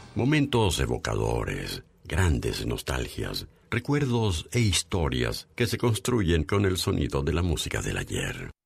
Momentos evocadores, grandes nostalgias, recuerdos e historias que se construyen con el sonido de la música del ayer.